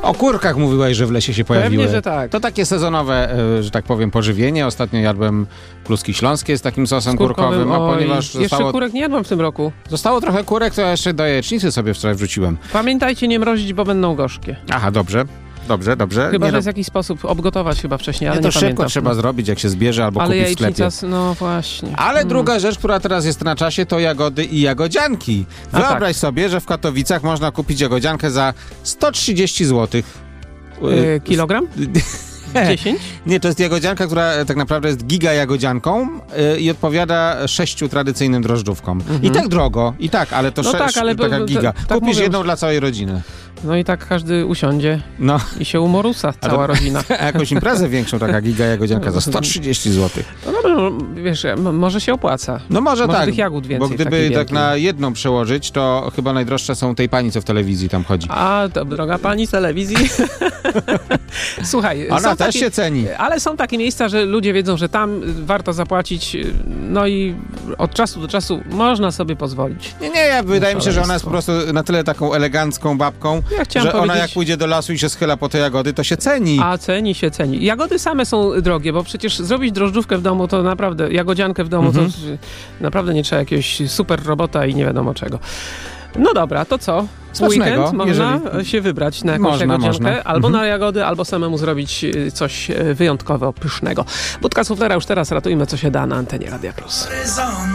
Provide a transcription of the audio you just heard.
O kurkach mówiłeś, że w lesie się pojawiły. Pewnie, że tak. To takie sezonowe, że tak powiem, pożywienie. Ostatnio jadłem kluski śląskie z takim sosem kurkowym, a ponieważ jeszcze kurek nie jadłam w tym roku. zostało trochę kurek, to ja jeszcze do jajecznicy sobie wczoraj wrzuciłem. Pamiętajcie nie mrozić, bo będą gorzkie. Aha, dobrze. Chyba, że jest jakiś sposób obgotować chyba wcześniej, ale to nie szybko pamiętam. trzeba zrobić, jak się zbierze albo ale kupić w sklepie. jajecznica, no właśnie. Ale druga rzecz, która teraz jest na czasie, to jagody i jagodzianki. Wyobraź sobie, że w Katowicach można kupić jagodziankę za 130 zł. Kilogram? 10? Nie, to jest jagodzianka, która tak naprawdę jest giga jagodzianką i odpowiada 6 tradycyjnym drożdżówkom. I tak drogo, ale to taka giga. Tak Kupisz jedną dla całej rodziny. No i tak każdy usiądzie i się umorusa, cała rodzina. A jakąś imprezę większą, taka giga jagodzianka za 130 zł. No dobrze, wiesz, może się opłaca. No może tak, tych jagód więcej. bo gdyby tak na jedną przełożyć, to chyba najdroższe są tej pani, co w telewizji tam chodzi. A, to droga pani z telewizji. Słuchaj. Ona też się ceni. Ale są takie miejsca, że ludzie wiedzą, że tam warto zapłacić, no i od czasu do czasu można sobie pozwolić. Nie, wydaje mi się, że ona jest po prostu na tyle taką elegancką babką, że ona jak pójdzie do lasu i się schyla po te jagody, to się ceni. A ceni się. Jagody same są drogie, bo przecież zrobić drożdżówkę w domu to naprawdę, jagodziankę w domu to naprawdę nie trzeba jakiegoś super robota i nie wiadomo czego. No dobra, to co? W weekend można się wybrać na jakąś jagodziankę, albo na jagody, albo samemu zrobić coś wyjątkowo pysznego. Budka Suflera już teraz ratujmy, co się da na antenie Radia Plus.